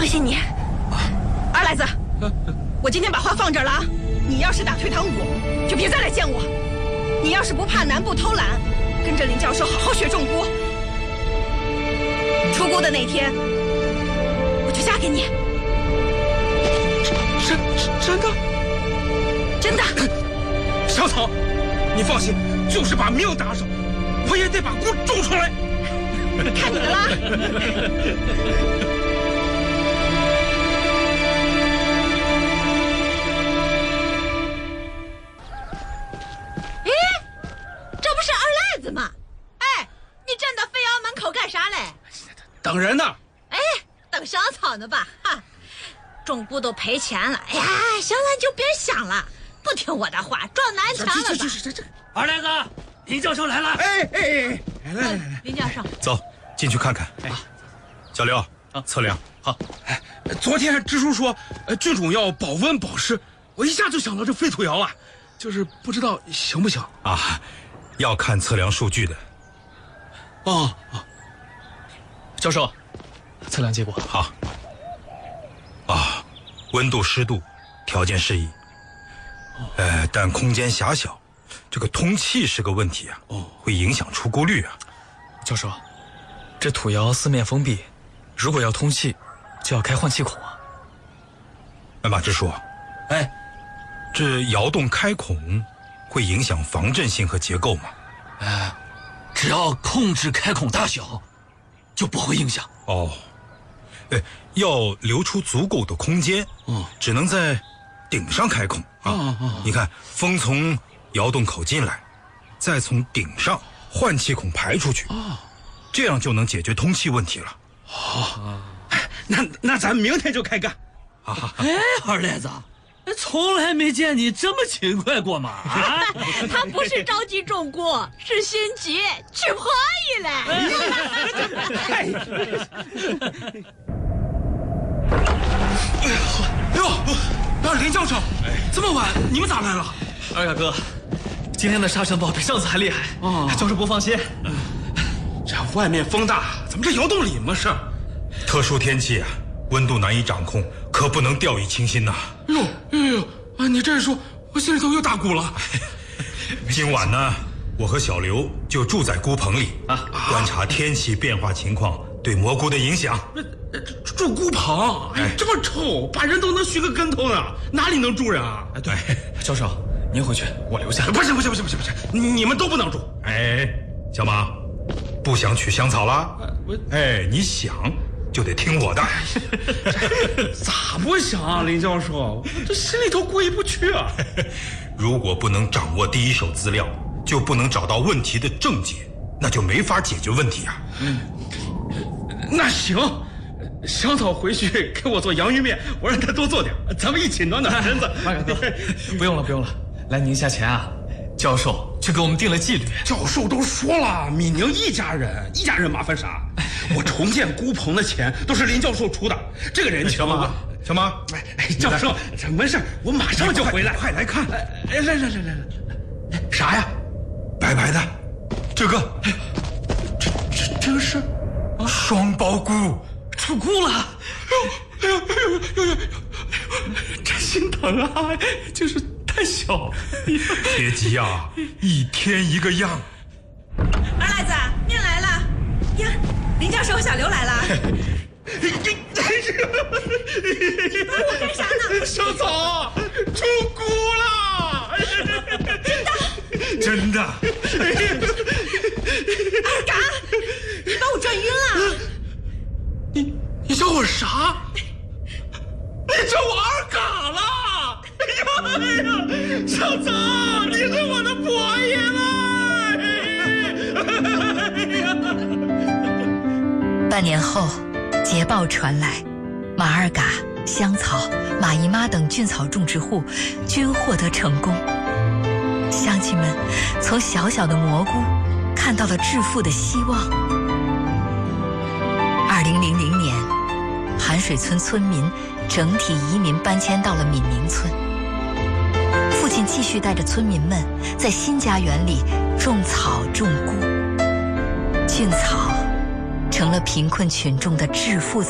谢你，二赖子，我今天把话放这儿了啊！你要是打退堂鼓，就别再来见我；你要是不怕南部偷懒，跟着林教授好好学种菇。出菇的那天，我就嫁给你。 真的？ 真的。 小草，你放心，就是把命搭上，我也得把菇种出来。 看你的啦！ 咦，这不是二赖子吗？哎，你站到飞窑门口干啥嘞？ 等人呢。 哎，等小草呢吧？哈，种菇都赔钱了。哎呀，行了，你就别想了，不听我的话，撞南墙了吧？ 这。 二赖子，林教授来了。 哎，来， 林教授， 走进去看看。小刘，测量。 好。 昨天支书说，菌种要保温保湿，我一下就想到这废土窑啊，就是不知道行不行啊？要看测量数据的。 哦， 教授，测量结果好。啊，温度、湿度条件适宜，但空间狭小，这个通气是个问题啊，会影响出菇率啊。 教授，这土窑四面封闭，如果要通气，就要开换气孔啊。 马支书，这窑洞开孔会影响防震性和结构吗？ 只要控制开孔大小，就不会影响。 哦，要留出足够的空间，只能在顶上开孔啊。你看，风从窑洞口进来，再从顶上换气孔排出去，这样就能解决通气问题了。 那咱明天就开干。 哎，二赖子，从来没见你这么勤快过嘛！啊， 他不是着急种菇，是心急娶婆姨嘞。 哎呦，林教授，这么晚你们咋来了？ 二大哥，今天的沙尘暴比上次还厉害。教授不放心。 这外面风大，咱们这窑洞里嘛是。 特殊天气啊，温度难以掌控，可不能掉以轻心呐。 哎呦，你这一说，我心里头又打鼓了。 今晚呢，我和小刘就住在菇棚里观察天气变化情况对蘑菇的影响。 住菇棚，这么臭，把人都能熏个跟头呢，哪里能住人啊？ 对，教授，您回去，我留下。 不行，你们都不能住。 小马，不想取香草了？你想就得听我的。 咋不想，林教授？这心里头过意不去啊。 如果不能掌握第一手资料，就不能找到问题的症结，那就没法解决问题啊。 那行，香草回去给我做洋芋面，我让他多做点，咱们一起暖暖身子。 马大哥，不用了，来宁夏前啊，教授却给我们定了纪律。 教授都说了，米宁一家人麻烦啥？我重建菇棚的钱都是林教授出的，这个人情啊。 小马， 教授，没事，我马上就回来。 快来看！ 来，啥呀？ 白白的，这个， 这个是双胞菇， 出菇了！哎呦，真心疼啊！就是太小。 别急啊，一天一个样。 二赖子，面来了呀！林教授和小刘来了。你帮我干啥呢？ 小草出菇了！ 真的。 二嘎，你把我转晕了。 你叫我啥？你叫我二嘎了！哎呀，小草，你是我的婆姨了！ 半年后，捷报传来，马二嘎、香草、马姨妈等菌草种植户均获得成功。乡亲们从小小的蘑菇看到了致富的希望。2000年，韩水村村民整体移民搬迁到了闽宁村。父亲继续带着村民们在新家园里种草种菇，菌草成了贫困群众的致富